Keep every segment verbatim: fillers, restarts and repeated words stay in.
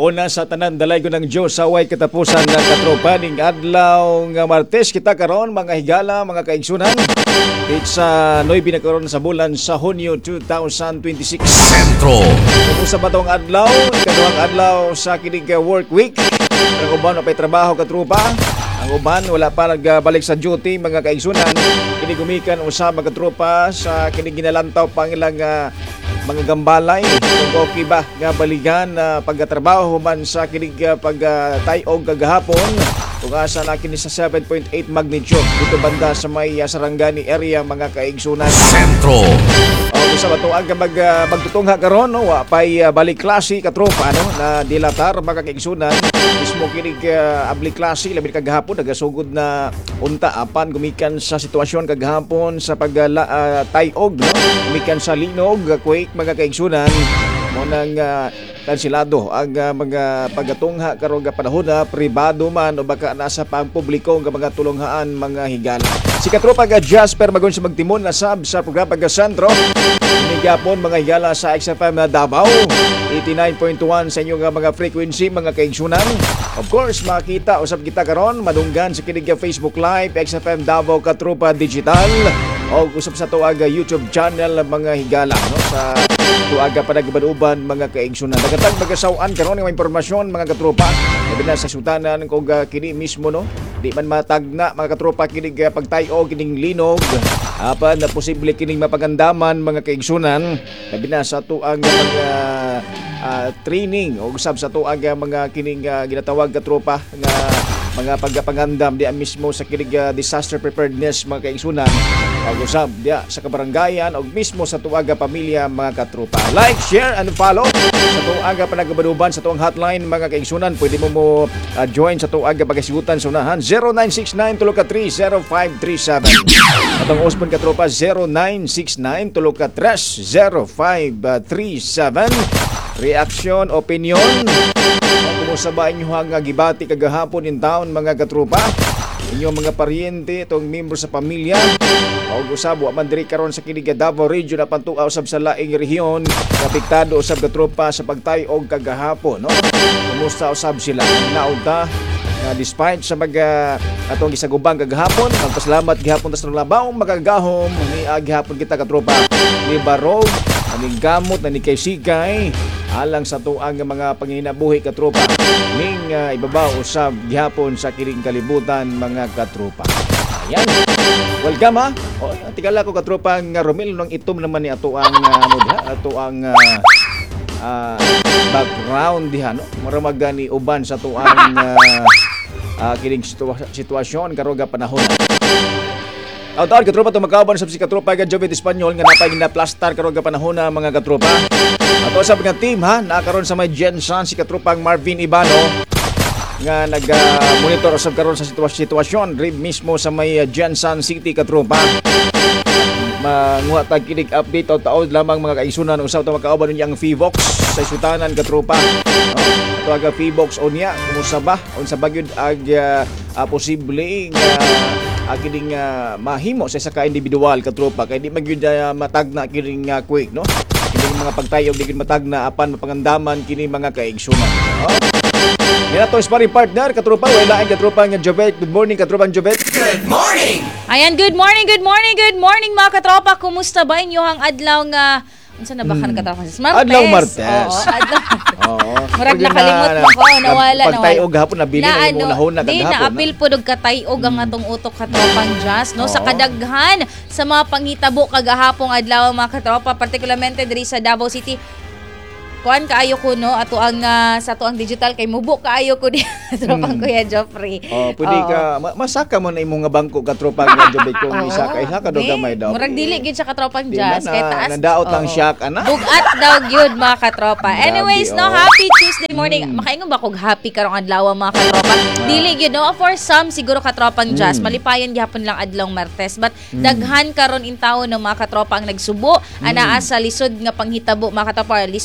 Una sa tanan dalay ko ng Diyos sa way katapusan ng katropa ning adlaw nga Martes kita karon mga higala mga kaigsunan. It's sa noy binakaron sa bulan sa Hunyo twenty twenty-six. Sentro. Kung sa batong adlaw, ikaduhang adlaw sa kining work week. Ang uban na pay trabaho katropa. Ang uban wala pa nagbalik sa duty mga kaigsunan. Kini gumikan usab mga katropa sa kining ginalantaw pang ilang uh, mga gambalay kung okay ba nga baligan na uh, pagkatrabaho man sa kinig uh, pagtayog kagahapon kung asa na kini sa seven point eight magnitude dito banda sa may uh, Sarangani area mga kaigsunan. Sentro. O gusto ba ito ang mag, uh, magtutungha karon no wa pay uh, balik klase katropa no na dilatar mga kaigsunan mismo kinig uh, abli klase labi kagahapon nagasugod na unta apan gumikan sa sitwasyon kagahapon sa pagtayog uh, no gumikan sa linog uh, quake mga kaigsunan mo nang uh, kansilado ang uh, mga pagatungha karong panahon na pribado man o baka nasa pampubliko nga mga tulunghaan mga higala. Si katropa ga Jasper magon sa magtimon na sab sa programa ga Sentro. Nigapon mga higala sa X F M na Davao eighty-nine point one sa inyo nga mga frequency mga kaigsunan. Of course makita usab kita karon madunggan sa kinig Facebook Live X F M Davao Katropa Digital o usab sa tuaga YouTube channel mga higala no sa tuaga panagbaduban mga kaigsunan. Nagatag magasawan karon ng impormasyon mga katropa labi na sa sutanan kung uh, kini mismo no di man matagna mga katropa kining uh, pagtayo kining linog apan na posible kining mapagandaman mga kaigsunan labi na sa tuang mga uh, training o usab sa tuang mga kining uh, ginatawag katropa nga mga pagpangandam di mismo sa kining uh, disaster preparedness mga kaigsunan o usab dia sa kabarangayan o mismo sa tuaga pamilya mga katropa. Like, share and follow sa tuaga panagabaduban sa tuang hotline mga kaigsunan. Pwede mo mo uh, join sa tuaga pagasigutan sa unahan zero nine six nine two three zero five three seven. At ang Osman katropa zero nine six nine two three zero five three seven. Reaksyon, opinion kumusta ba inyo nga gibati kagahapon in town mga katropa inyong mga paryente itong membro sa pamilya o usab wa man diri karon sa kinig Davao region na pantuaw usab sa laing rehiyon apektado usab katropa sa pagtayog kagahapon no kumusta usab sila naunta nga despite sa mga atong gisagubang kagahapon magpasalamat gihapon tas labaw magagahom ni gihapon kita katropa ni barog aning gamot na ni kay sigay alang sa tuang mga panginabuhi katropa ning uh, ibabaw usab gihapon sa kiring kalibutan mga katropa. Ayan. Welcome ha. O tigala ko katropa nga Romel nang itom naman ni ato ang uh, mudha, ato ang uh, uh, background diha no. Maramag gani uban sa tuang uh, uh, kiring situa- sitwasyon karon panahon. Taon-taon katropa tumakaban sa si katropa ga Jovet Espanyol nga napay ginaplastar karon panahon na mga katropa. Ato sa mga team ha, nakaroon sa may Jensen si katropang Marvin Ibano nga nag-monitor uh, usab karon sa sitwasyon, sitwasyon rib mismo sa may uh, Jensen City katropa. Manguha tag kinig update taon-taon lamang mga kaigsunan usab ta makauban niyang Fivox sa sutanan katropa. No? Ato aga Fivox unya kumusta ba unsa ba gyud ag uh, uh, posible nga uh, kining uh, mahimo sa isa ka individual katropa kay di magyud uh, matagna kining uh, quick no. Kini mga pagtayog digid matagna apan mapangandaman kini mga kaigsunan. Oh. Yan ato sparring partner katropa wala ang katropa nga Jovet. Good morning katropa Jovet. Good morning. Ayan, good morning, good morning, good morning mga katropa. Kumusta ba inyo ang adlaw nga unsa na ba kan katropa? Martes. Adlaw Martes. Oo, adlaw. Oo. Murag nakalimot mo ko, nawala na. Pagtayog hapon nabili na mo nahon na kagahapon. Di naapil po dog katayog ang atong utok katropang jazz no sa kadaghan sa mga panghitabo kagahapong adlaw mga katropa particularmente diri sa Davao City. Kuan kaayo ko no ato ang uh, sa ato ang digital kay mubo kaayo ko di tropang hmm. Kuya Joffrey. Oh, pwede oh. ka ma- masaka mo na imong nga bangko ka tropang nga Joffrey kung isa ka isa ka do gamay daw. Murag dili gid sa katropang jazz kay taas. Nandaot lang siya ana. Bugat daw gyud mga katropa. Anyways, no happy Tuesday morning. Hmm. Makaingon ba kog happy karong adlaw mga katropa? Ah. Dili gyud no for some siguro katropang jazz hmm. malipayan gyapon lang adlaw Martes but hmm. daghan karon in tawo no mga katropa ang nagsubo hmm. anaa sa lisod nga panghitabo mga katropa lisod nga sit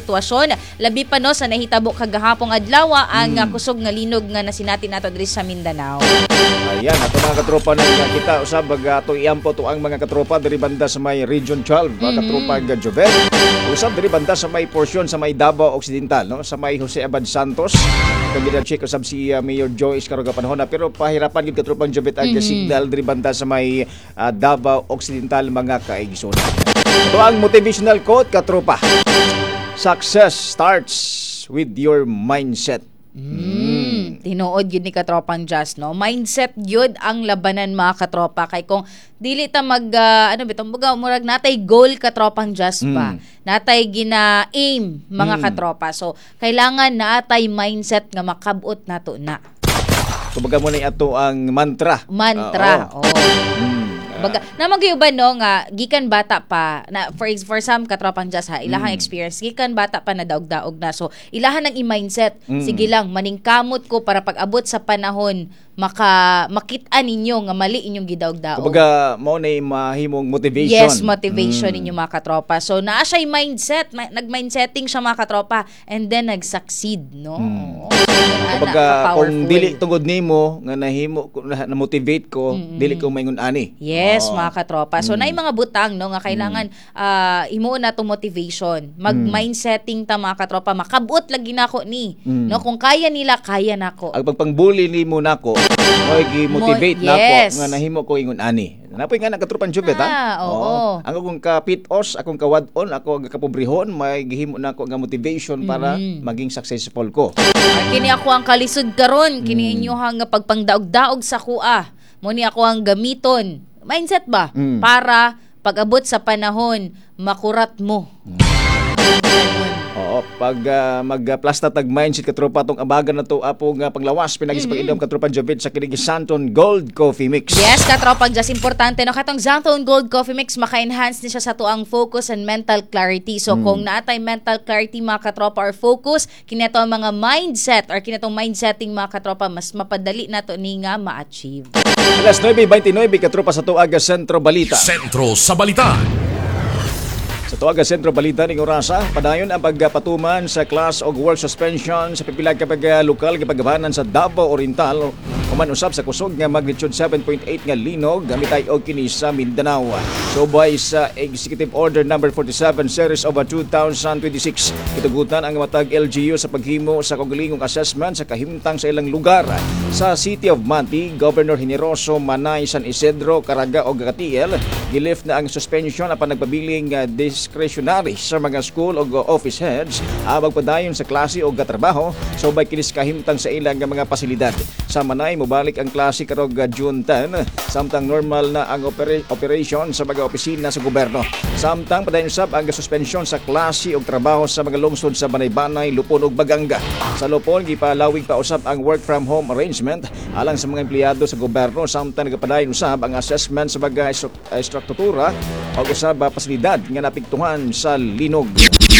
sitwasyon. Labi pa no sa nahitabo kagahapong adlaw ang mm. kusog nga linog nga nasinati nato diri sa Mindanao. Ayan, ato mga katropa na nga kita usab ato iampo to ang mga katropa diri banda sa may Region twelve, mga mm-hmm. katropa nga Jovel. Usab diri banda sa may portion sa may Davao Occidental, no, sa may Jose Abad Santos. Kung gina-check usab si uh, Mayor Joyce karon panahon na, pero pahirapan gid katropang Jovet ang mm-hmm. signal diri banda sa may uh, Davao Occidental, mga kaigsoon. Ito ang motivational quote, katropa. Success starts with your mindset. Mm. Tinuod yun ni katropang Jazz, no? Mindset yun ang labanan, mga katropa. Kay kung dili ta mag, uh, ano bitong baga, murag natay goal, katropang Jazz pa. Mm. Natay gina-aim, mga mm. katropa. So, kailangan natay mindset nga makabot nato na. Kumbaga mo na ato ang mantra. Mantra, uh, oh. oo. Mm. Baga, namang ba no nga gikan bata pa na for for some katropang Jazz ha, ilahang mm. experience gikan bata pa na daog-daog na, so ilahan ang i-mindset, mm. sige lang maningkamot ko para pag-abot sa panahon maka makit-an ninyo nga mali inyong gidaog-daog. Kumbaga mao na mahimong motivation. Yes, motivation mm. ninyo, mga katropa. So naa siya mindset, nag-mindsetting siya, mga katropa, and then nag-succeed, no? Mm. Kumbaga kung dili tungod nimo nga nahimo na motivate ko, mm-hmm. dili ko maingon ani. Yes, oh. mga katropa. So mm. naay mga butang no nga kailangan mm. uh, himuon na to motivation. Mag-mindsetting ta, mga katropa, makabot lagi nako ni. Mm. No, kung kaya nila, kaya nako. Ang pagpangbuli nimo nako, oy gi-motivate Mo- yes. nako nga nahimo ko ingon ani. Napoy nga nagkatropan Jubet, ha? Oo. oo. Ang akong kapitos, akong kawadon, ako ang kapobrihon, may gihimo na ako nga motivation para mm. maging successful ko. Kini ako ang kalisod karon, kini mm. inyo nga pagpangdaog-daog sa kuha. Muni ako ang gamiton. Mindset ba? Mm. Para pag-abot sa panahon, makurat mo. Mm. Oo, pag uh, mag-plasta tag mindset, katropa, tong abagan na to apo nga panglawas pinagis mm-hmm. pag-inom, katropa Jubet, sa kinig Santon Gold Coffee Mix. Yes, katropa, just importante no katong Santon Gold Coffee Mix, maka-enhance ni siya sa tuang focus and mental clarity. So mm. kung naatay mental clarity, mga katropa, or focus kineto ang mga mindset or kinetong mindsetting, mga katropa, mas mapadali nato ni nga ma-achieve. Alas nine twenty-nine, katropa, sa tuaga Sentro Balita. Sentro sa Balita. Sa tuwaga Sentro Balita ning orasa, padayon ang pagpatuman sa class o work suspension sa pipilag kapag lokal kapagabanan sa Davao Oriental, uman usab sa kusog nga magnitude seven point eight nga linog gamitay og kini sa Mindanao. Subay sa Executive Order number forty-seven series of two thousand twenty-six, itugutan ang matag L G U sa paghimo sa kaugalingong assessment sa kahimtang sa ilang lugar sa City of Manti. Governor Generoso Manay San Isidro Caraga og Gatiel gilift na ang suspension apan nagpabiling uh, discretionary sa mga school o office heads abag padayon sa klase o gatrabaho subay kinis kahimtang sa ilang mga pasilidad. Sa Manay mobalik ang klase karong June ten, samtang normal na ang opera- operation sa mga opisina sa gobyerno. Samtang padayon sab ang suspension sa klase o trabaho sa mga lungsod sa Banay-Banay, Lupon ug Baganga. Sa Lupon gipalawig pa usab ang work from home arrangement alang sa mga empleyado sa gobyerno, samtang nagapadayon usab ang assessment sa mga struktura o usab pasilidad nga napiktuhan sa linog.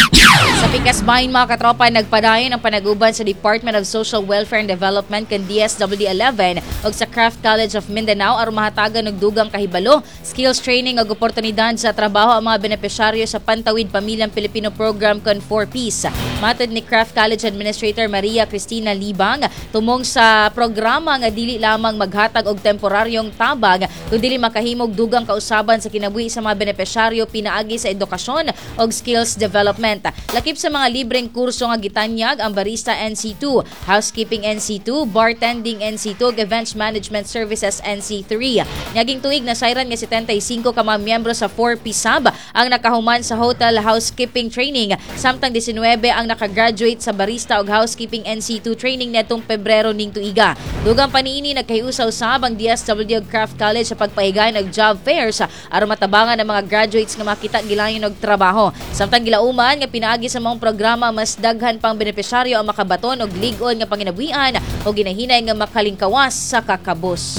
Sa Pikasbahin, mga katropa, nagpadayon ang panaguban sa Department of Social Welfare and Development kan D S W eleven ug sa Craft College of Mindanao aron mahatagan og dugang kahibalo, skills training ug oportunidad sa trabaho ang mga benepisyaryo sa Pantawid Pamilyang Pilipino Program kon four Ps. Matod ni Craft College Administrator Maria Cristina Libang, tumong sa programa nga dili lamang maghatag og temporaryong tabang kundi makahimog dugang kausaban sa kinabuhi sa mga benepisyaryo pinaagi sa edukasyon ug skills development. Lakip sa mga libreng kurso nga gitanyag ang Barista N C two, Housekeeping N C two, Bartending N C two, Events Management Services N C three. Naging tuig na sayran nga seventy-five ka mga miyembro sa four P S A B ang nakahuman sa Hotel Housekeeping Training, samtang nineteen ang nakagraduate sa Barista ug Housekeeping N C two training netong Pebrero ning tuiga. Dugang paniini nagkahiusaw-sab ang D S W Craft College sa pagpahigayon og job fairs aron matabangan ang mga graduates nga makita gilayon og trabaho. Samtang gilauman nga pinaagi sa mga programa, mas daghan pang benepisyaryo ang makabaton og lig-on nga panginabuhian o ginahinay nga makalingkawas sa kakabos.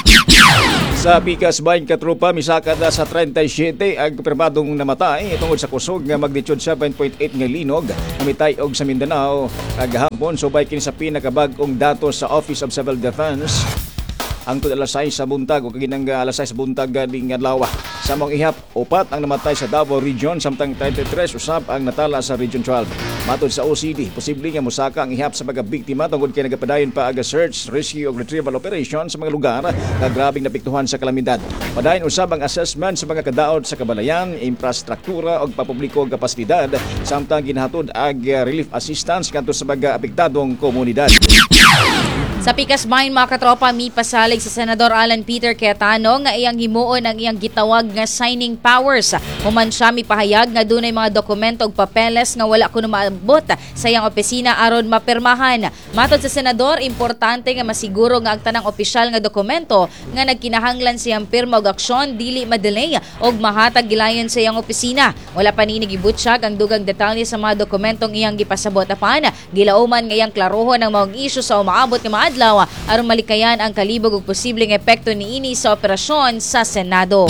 Sa Pikasbahin, katropa, misakad na sa thirty-seven ang kumpirmadong namatay tungod sa kusog nga magnitude seven point eight nga linog namitay og sa Mindanao kagahapon. Subay kini sa pinakabag-ong datos sa Office of Civil Defense. Ang tud alas sais sa buntag o kaginang alas sais sa buntag ning adlaw. Sa mong ihap, upat ang namatay sa Davao Region, samtang thirty-three usab ang natala sa Region twelve. Matod sa O C D, posible nga musaka ang ihap sa mga biktima tungod kay nagapadayon pa aga search, rescue ug retrieval operation sa mga lugar nga grabing napiktuhan sa kalamidad. Padayon usab ang assessment sa mga kadaot sa kabalayan, infrastruktura ug papubliko nga pasilidad samtang ginahatod ag relief assistance kadto sa mga apektadong komunidad. Sa Pikas Mine, mga katropa, mi pasalig sa Senador Alan Peter Cayetano nga iyang himuon ang iyang gitawag nga signing powers. Human siya mipahayag nga dunay mga dokumento ug papeles nga wala kuno maabot sa iyang opisina aron mapirmahan. Matod sa Senador, importante nga masiguro nga ang tanang opisyal nga dokumento nga nagkinahanglan siyang pirma ug aksyon dili madelay ug mahatag gilayon sa iyang opisina. Wala pa ni gibutyag ang dugang detalye sa mga dokumentong iyang gipasabot apan gilauman nga iyang klarohon ang mga isyu sa umaabot nga mga adlaw aron malikayan ang kalibog ug posibleng epekto niini sa operasyon sa Senado.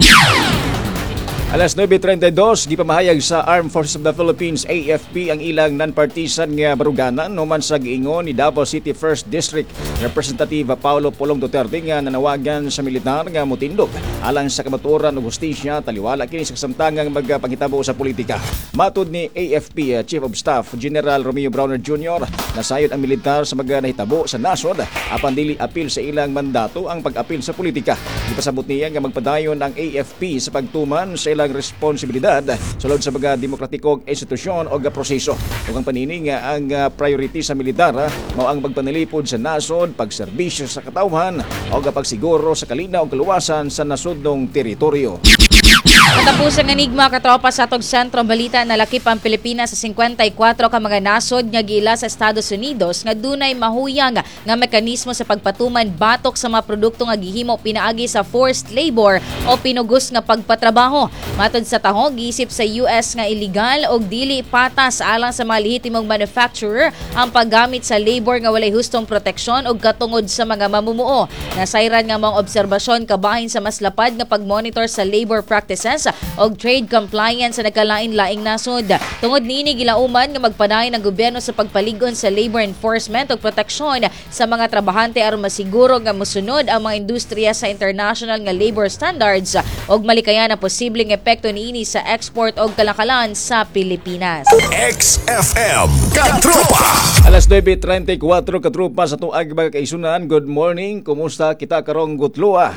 Alas nine thirty-two, gipamahayag sa Armed Forces of the Philippines A F P ang ilang non-partisan nga baruganan human sa giingon ni Davao City first District Representative Paulo Pulong Duterte nga nanawagan sa militar nga motindog alang sa kamatuoran ug hustisya taliwala kini sa kasamtangang magpangitabo sa politika. Matud ni A F P uh, Chief of Staff General Romeo Browner Junior, nasayod ang militar sa mga nahitabo sa nasod apan dili apil sa ilang mandato ang pag-apil sa politika. Gipasabot niya nga magpadayon ang A F P sa pagtuman sa ilang responsibilidad sulod sa mga demokratikong institusyon o proseso. Ug ang panini nga ang uh, priority sa militar uh, mao ang pagpanalipod sa nasod, pagserbisyo sa katawhan o pagsiguro sa kalinaw ug kaluwasan sa nasudnong teritoryo. Matapos ang enigma katropa sa atong sentro balita na lakip ang Pilipinas sa fifty-four ka mga nasod nga giila sa Estados Unidos nga dunay mahuyang nga mekanismo sa pagpatuman batok sa mga produkto nga gihimo pinaagi sa forced labor o pinugos nga pagpatrabaho. Matod sa taho, giisip sa U S nga illegal o dili patas alang sa mga lehitimong manufacturer ang paggamit sa labor nga walay hustong proteksyon o katungod sa mga mamumuo. Nasayran nga mga obserbasyon kabahin sa mas lapad nga pagmonitor sa labor practices o trade compliance sa nagkalain-laing nasod. Tungod niini gilauman nga magpadayon ang gobyerno sa pagpaligon sa labor enforcement o proteksyon sa mga trabahante aron masiguro nga mosunod ang mga industriya sa international nga labor standards o malikayan ang posibleng epekto niini sa export o kalakalan sa Pilipinas. X F M Katropa. Alas nine thirty-four katropa sa tuag mga kaisunan. Good morning. Kumusta kita karong gutlua?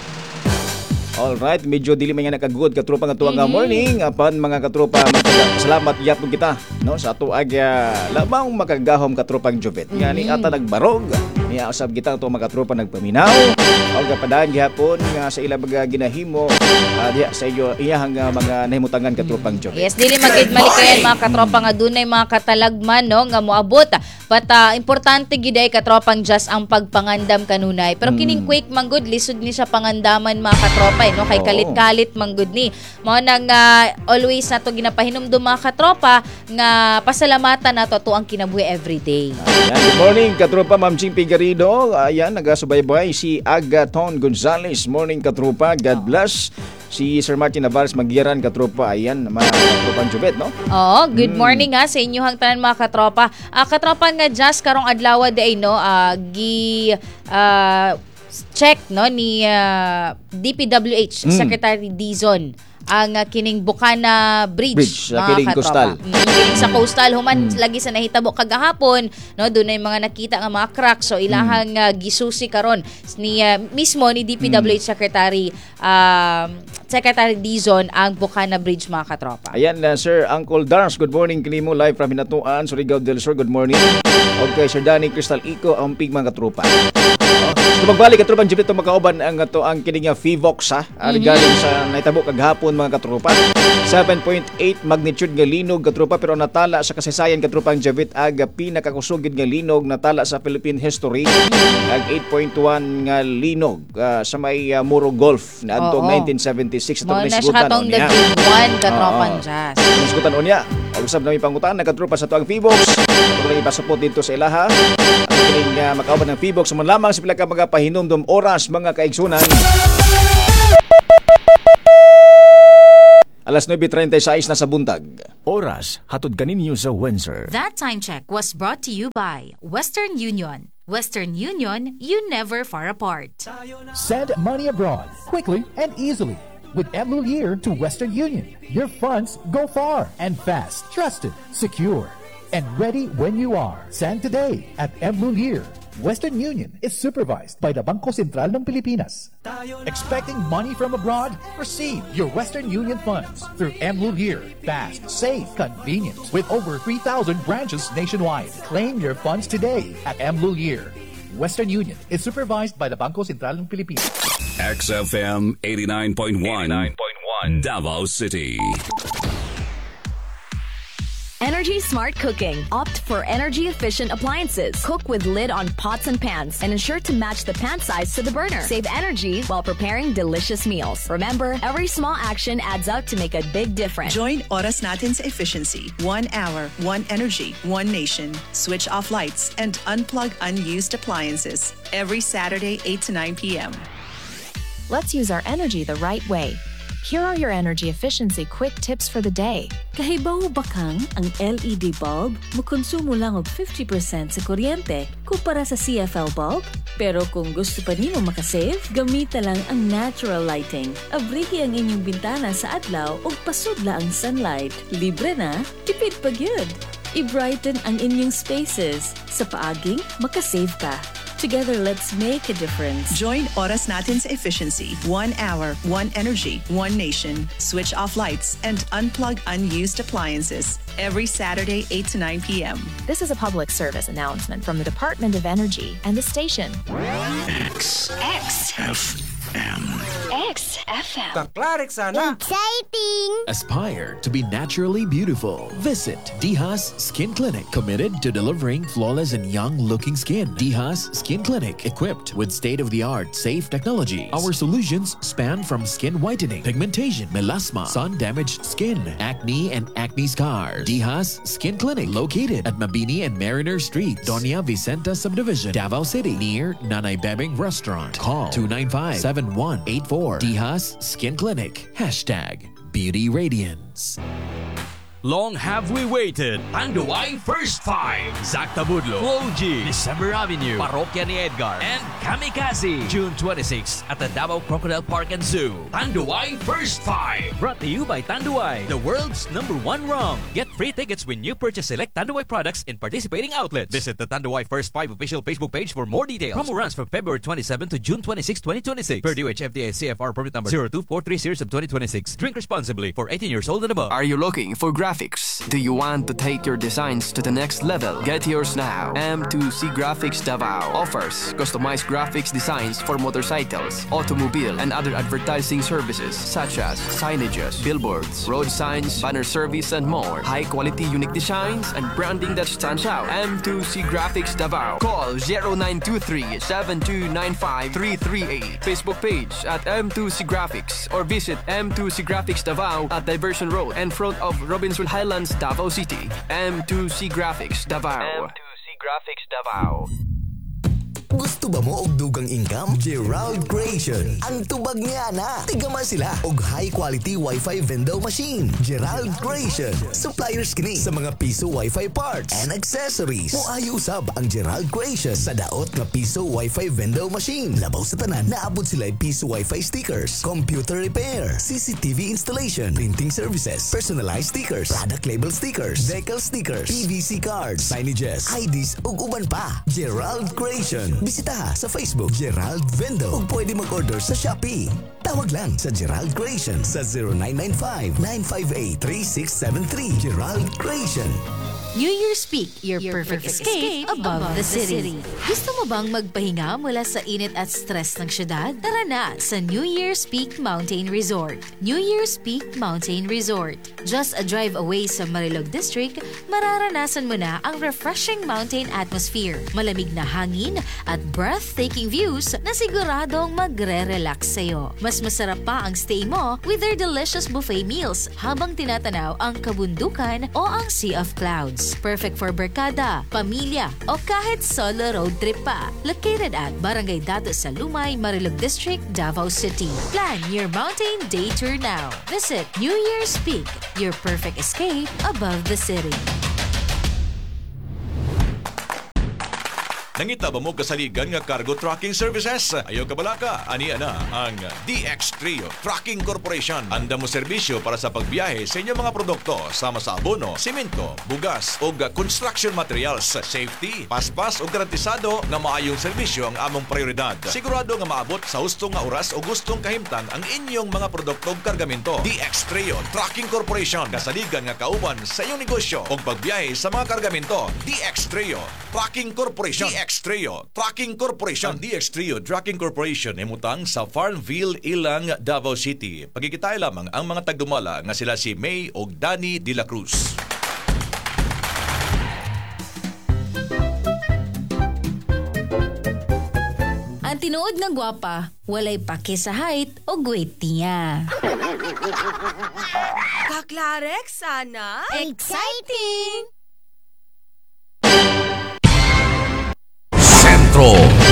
Alright, medyo dili man nga nakagud katropa nga tuwang mm-hmm. morning apan mga katropa salamat gyapon kita no sa tuag uh, labang makagahom katropang Jovet. Mm-hmm. Nga ni ata nagbarog. Niya usab kita to mga katropa nagpaminaw o gapadaan gyapon nga sa ila mga ginahimo uh, diya sa iyo iyang uh, mga nahimutangan katropang Jovet. Yes, dili magid malikayan mga katropa nga dunay mga katalagman no nga moabot. But uh, importante gid ay katropang just ang pagpangandam kanunay. Pero mm. kining quick manggod lisod ni sa pangandaman mga katropa no kay kalit-kalit manggod ni mo nang uh, always nato ginapahinumdum mga katropa nga pasalamatan nato to ang kinabuhi everyday. Ayan, good morning katropa Ma'am Ching Pigarido. Ayan nagasubaybay si Agaton Gonzales. Morning katropa, God bless. Si Sir Martin Navarez Magyaran katropa. Ayan mga katropang Jovet no. Oh, good mm. morning ha sa inyong tanan mga katropa. Uh, katropa nga just karong adlaw day no uh, gi uh, check no ni uh, D P W H mm. Secretary Dizon ang uh, kining Bukana Bridge, Bridge sa kining coastal. Mm, kining sa coastal human mm. lagi sa nahitabo kagahapon no dunay mga nakita nga mga cracks so ilahang mm. uh, gisusi karon ni uh, mismo ni D P W H mm. Secretary um, Secretary Dizon ang Bukana Bridge mga katropa. Ayan uh, Sir Uncle Dars, good morning kinimo live from Hinatuan, Surigao del Sur. Good morning. Okay, Sir Danny Crystal Ico ang pig mga katropa. So magbalik katropang Jovet makauban ang ato ang kining Fivox ha mm-hmm. regarding sa nahitabo kagahapon mga katropa. seven point eight magnitude nga linog katropa pero natala sa kasaysayan katropang Jovet aga pinakakusugid nga linog natala sa Philippine history ag eight point one nga linog uh, sa may uh, Muro Golf na adtong nineteen seventy-six ito nisgutan on niya. One katropang jazz. Nisgutan on niya. Usab na may pangutan na katropa sa tuang Fivox. Kung lang ipasupot dito sa ilaha. Ang kining uh, makauban ng Fivox man lamang sa pila ka mga pahinumdum oras mga kaigsunan. Alas nine thirty-six na sa buntag. Oras hatod kaninyo sa Windsor. That time check was brought to you by Western Union. Western Union, you never far apart. Send money abroad quickly and easily with M. Lulier to Western Union. Your funds go far and fast, trusted, secure, and ready when you are. Send today at M. Lulier. Western Union is supervised by the Bangko Sentral ng Pilipinas. Expecting money from abroad? Receive your Western Union funds through M. Lulier. Fast, safe, convenient. With over three thousand branches nationwide. Claim your funds today at M. Lulier. Western Union is supervised by the Bangko Sentral ng Pilipinas. X F M eighty-nine point one Davao City. Energy Smart Cooking. Opt for energy-efficient appliances. Cook with lid on pots and pans and ensure to match the pan size to the burner. Save energy while preparing delicious meals. Remember, every small action adds up to make a big difference. Join Oras Natin sa efficiency. One hour, one energy, one nation. Switch off lights and unplug unused appliances. Every Saturday, eight to nine p.m. Let's use our energy the right way. Here are your energy efficiency quick tips for the day. Kahibaw bakang ang L E D bulb mukonsumo lang og fifty percent sa kuryente kumpara sa C F L bulb? Pero kung gusto pa nimo makasave, gamita lang ang natural lighting. Abrihi ang inyong bintana sa adlaw ug pasudla ang sunlight. Libre na, tipid pa gyud. I-brighten ang inyong spaces. Sa paaging, makasave ka. Together, let's make a difference. Join Oras Natin sa efficiency. One hour, one energy, one nation. Switch off lights and unplug unused appliances. Every Saturday, eight to nine p.m. This is a public service announcement from the Department of Energy and the station. X X F M. X F M. Kaklarik sana. Exciting! Aspire to be naturally beautiful. Visit Dihas Skin Clinic, committed to delivering flawless and young-looking skin. Dihas Skin Clinic, equipped with state-of-the-art safe technology. Our solutions span from skin whitening, pigmentation, melasma, sun-damaged skin, acne, and acne scars. Dihas Skin Clinic, located at Mabini and Mariner Street, Doña Vicenta Subdivision, Davao City, near Nanay Bebeng Restaurant. Call two nine five, seven one eight four. Dihas Skin Clinic. Hashtag Beauty Radiance. Long have we waited. Tanduay First Five. Zac Tabudlo, Flo G, December Avenue, Parokya ni Edgar, and Kamikaze. June twenty-sixth at the Davao Crocodile Park and Zoo. Tanduay First Five. Brought to you by Tanduay, the world's number one rum. Get free tickets when you purchase select Tanduay products in participating outlets. Visit the Tanduay First Five official Facebook page for more details. Promo runs from February twenty-seventh to June twenty-sixth, twenty twenty-six. Per D O H F D A C F R permit number zero two four three series of twenty twenty-six. Drink responsibly for eighteen years old and above. Are you looking for graphics? Do you want to take your designs to the next level? Get yours now. M two C Graphics Davao offers customized graphics designs for motorcycles, automobile, and other advertising services such as signages, billboards, road signs, banner service, and more. High-quality unique designs and branding that stands out. M two C Graphics Davao. Call zero nine two three, seven two nine five, three three eight. Facebook page at M two C Graphics or visit M two C Graphics Davao at Diversion Road in front of Robinson Highlands, Davao City. M two C Graphics Davao. M two C Graphics Davao. Gusto ba mo og dugang income? Gerald Creation. Ang tubag niya na. Tigaman sila og high quality Wi-Fi vendor machine. Gerald Creation. Suppliers kini sa mga piso Wi-Fi parts and accessories. Moayo usab ang Gerald Creation sa daot nga piso Wi-Fi vendor machine. Labaw sa tanan, naabot sila piso Wi-Fi stickers, computer repair, C C T V installation, printing services, personalized stickers, product label stickers, decal stickers, P V C cards, signages, I Ds ug uban pa. Gerald Creation. Bisita sa Facebook Gerald Vendo o pwede mag-order sa Shopee. Tawag lang sa Gerald Creation sa zero nine nine five, nine five eight, three six seven three. Gerald Creation. New Year's Peak, your, your perfect, perfect escape, escape above, above the, city. the city. Gusto mo bang magpahinga mula sa init at stress ng syudad? Tara na sa New Year's Peak Mountain Resort. New Year's Peak Mountain Resort. Just a drive away sa Marilog District, mararanasan mo na ang refreshing mountain atmosphere, malamig na hangin at breathtaking views na siguradong magre-relax sa'yo. Mas masarap pa ang stay mo with their delicious buffet meals habang tinatanaw ang kabundukan o ang Sea of Clouds. Perfect for barkada, pamilya, o kahit solo road trip pa. Located at Barangay Dato sa Lumay, Marilog District, Davao City. Plan your mountain day tour now. Visit New Year's Peak, your perfect escape above the city. Nangita ba mo kasaligan nga cargo trucking services? Ayaw ka balaka, ani ana ang D X Trio Trucking Corporation. Anda mo serbisyo para sa pagbiyahe sa inyong mga produkto sama sa abono, simento, bugas o construction materials. Safety, paspas o garantisado nga maayong serbisyo ang among prioridad. Sigurado nga maabot sa hustong nga oras o gustong kahimtang ang inyong mga produkto o kargamento. D X Trio Trucking Corporation, kasaligan nga kauban sa iyong negosyo o pagbiyahe sa mga kargamento. D X Trio Trucking Corporation. D X Trio Trucking Corporation. Ang D X Trio Trucking Corporation ay mutang sa Farmville, Ilang, Davao City. Pagkikitay lamang ang mga tagdumala nga sila si May o Danny de la Cruz. Ang tinuod nga gwapa, walay paki sa height o weight niya. Kaklarek, sana? Exciting! Sentro